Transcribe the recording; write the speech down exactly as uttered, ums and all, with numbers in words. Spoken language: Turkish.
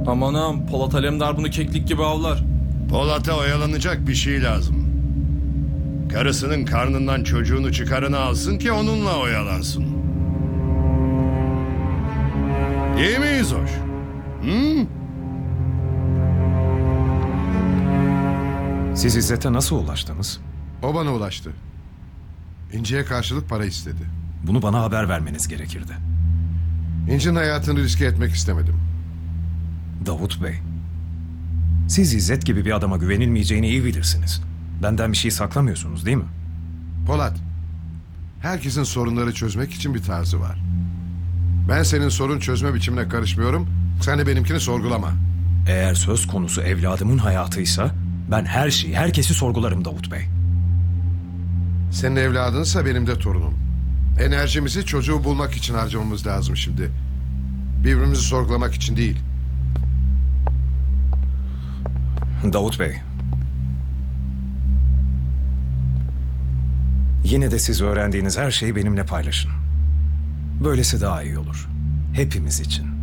Aman ağam, Polat Alemdar bunu keklik gibi avlar. Polat'a oyalanacak bir şey lazım. Karısının karnından çocuğunu çıkarını alsın ki onunla oyalansın. Değil miyiz hoş? Hı? Siz İzzet'e nasıl ulaştınız? O bana ulaştı. İnci'ye karşılık para istedi. Bunu bana haber vermeniz gerekirdi. İnci'nin hayatını riske etmek istemedim. Davut Bey, siz İzzet gibi bir adama güvenilmeyeceğini iyi bilirsiniz. Benden bir şey saklamıyorsunuz değil mi? Polat, herkesin sorunları çözmek için bir tarzı var. Ben senin sorun çözme biçimine karışmıyorum, sen de benimkini sorgulama. Eğer söz konusu evladımın hayatıysa ben her şeyi, herkesi sorgularım Davut Bey. Senin evladınsa benim de torunum. Enerjimizi çocuğu bulmak için harcamamız lazım şimdi. Birbirimizi sorgulamak için değil. Davut Bey, yine de siz öğrendiğiniz her şeyi benimle paylaşın. Böylesi daha iyi olur. Hepimiz için.